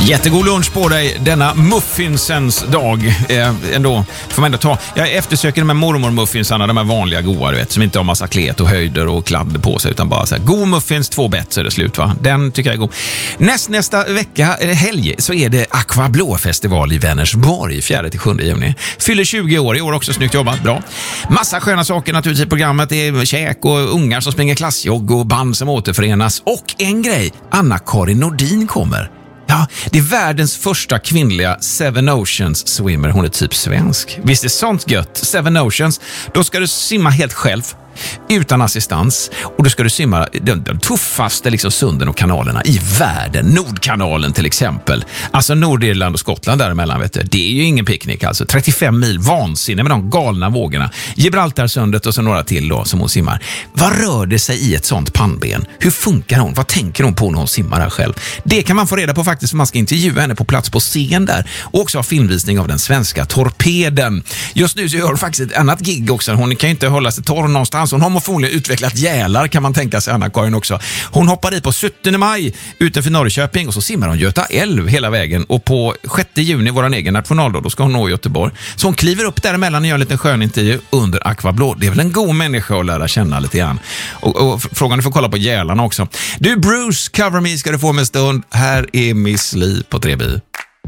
Jättegod lunch på dig denna muffinsens dag. Ändå får man ändå ta. Jag eftersöker de här mormor-muffinsarna, de här vanliga goa, du vet, som inte har massa klet och höjder och kladd på sig, utan bara så här, god muffins, 2 bett så är det slut, va? Den tycker jag är god. Nästa vecka, helg, så är det Aqua Blå-festival i Vänersborg, 4-7 juni. Fyller 20 år i år också, snyggt jobbat, bra. Massa sköna saker naturligtvis i programmet. Det är käk och ungar som springer klassjogg och band som återförenas. Och en grej, Anna-Karin Nordin kommer. Ja, det är världens första kvinnliga Seven Oceans swimmer. Hon är typ svensk. Visst är sånt gött? Seven Oceans, då ska du simma helt själv, utan assistans, och då ska du simma de tuffaste liksom sunden och kanalerna i världen. Nordkanalen till exempel. Alltså Nordirland och Skottland däremellan, vet du. Det är ju ingen picknick alltså. 35 mil, vansinne med de galna vågorna. Gibraltarsundet och så några till då som hon simmar. Vad rör det sig i ett sånt pannben? Hur funkar hon? Vad tänker hon på när hon simmar här själv? Det kan man få reda på faktiskt, för man ska intervjua henne på plats på scen där, och också ha filmvisning av den svenska torpeden. Just nu så gör hon faktiskt ett annat gig också. Hon kan ju inte hålla sig torr någonstans. Hon har förmodligen utvecklat gälar, kan man tänka sig, Anna-Karin också. Hon hoppar i på 17 maj utanför Norrköping, och så simmar hon Göta älv hela vägen, och på 6 juni, våran egen nationaldag, då ska hon nå Göteborg. Så hon kliver upp däremellan och gör en liten skön intervju under Aqua Blå. Det är väl en god människa att lära känna lite grann. Och frågan, du får kolla på gälarna också. Du, Bruce, Cover Me ska du få med en stund. Här är Miss Li på 3B.